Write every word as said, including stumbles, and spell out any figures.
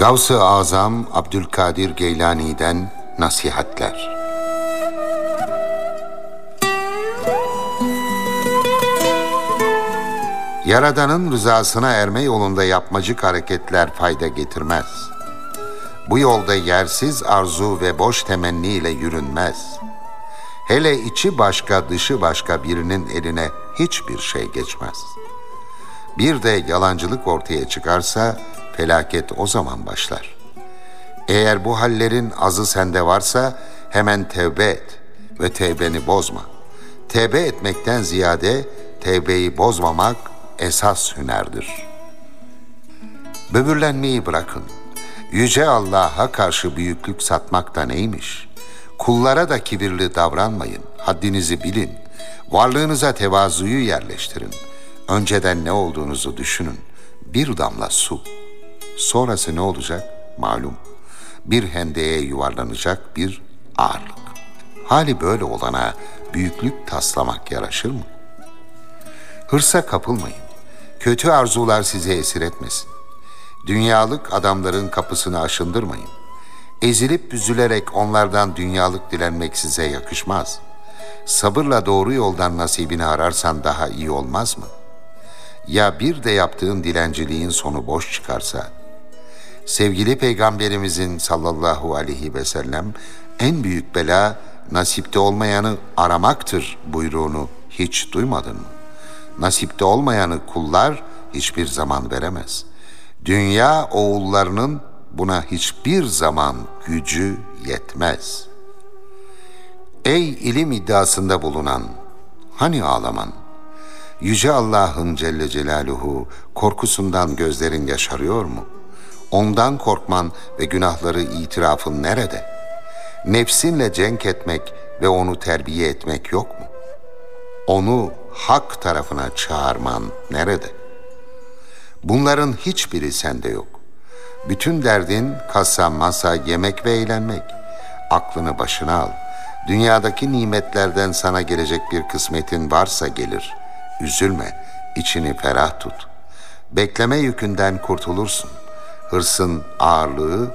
Gavs-ı Azam Abdülkadir Geylani'den nasihatler. Yaradan'ın rızasına erme yolunda yapmacık hareketler fayda getirmez. Bu yolda yersiz arzu ve boş temenniyle yürünmez. Hele içi başka dışı başka birinin eline hiçbir şey geçmez. Bir de yalancılık ortaya çıkarsa felaket o zaman başlar. Eğer bu hallerin azı sende varsa hemen tevbe et ve tevbeni bozma. Tevbe etmekten ziyade tevbeyi bozmamak esas hünerdir. Böbürlenmeyi bırakın. Yüce Allah'a karşı büyüklük satmak da neymiş? Kullara da kibirli davranmayın. Haddinizi bilin. Varlığınıza tevazuyu yerleştirin. Önceden ne olduğunuzu düşünün. Bir damla su. Sonrası ne olacak? Malum. Bir hendeye yuvarlanacak bir ağırlık. Hali böyle olana büyüklük taslamak yaraşır mı? Hırsa kapılmayın. Kötü arzular sizi esir etmesin. Dünyalık adamların kapısını aşındırmayın. Ezilip büzülerek onlardan dünyalık dilenmek size yakışmaz. Sabırla doğru yoldan nasibini ararsan daha iyi olmaz mı? Ya bir de yaptığın dilenciliğin sonu boş çıkarsa? Sevgili Peygamberimizin sallallahu aleyhi ve sellem en büyük bela nasipte olmayanı aramaktır buyruğunu hiç duymadın mı? Nasipte olmayanı kullar hiçbir zaman veremez. Dünya oğullarının buna hiçbir zaman gücü yetmez. Ey ilim iddiasında bulunan, hani ağlaman? Yüce Allah'ın Celle Celaluhu korkusundan gözlerin yaşarıyor mu? Ondan korkman ve günahları itirafın nerede? Nefsinle cenk etmek ve onu terbiye etmek yok mu? Onu hak tarafına çağırman nerede? Bunların hiçbiri sende yok. Bütün derdin kasa, masa, yemek ve eğlenmek. Aklını başına al. Dünyadaki nimetlerden sana gelecek bir kısmetin varsa gelir. Üzülme, içini ferah tut. Bekleme yükünden kurtulursun. Hırsın ağırlığı